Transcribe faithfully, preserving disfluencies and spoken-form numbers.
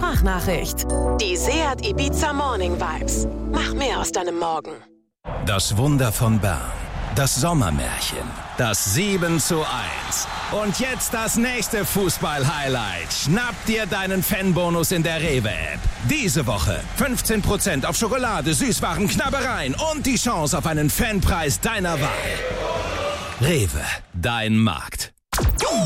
Sprachnachricht. Die Seat Ibiza Morning Vibes. Mach mehr aus deinem Morgen. Das Wunder von Bern. Das Sommermärchen. Das sieben zu eins. Und jetzt das nächste Fußball-Highlight. Schnapp dir deinen Fanbonus in der Rewe-App. Diese Woche fünfzehn Prozent auf Schokolade, Süßwaren, Knabbereien und die Chance auf einen Fanpreis deiner Wahl. Rewe, dein Markt.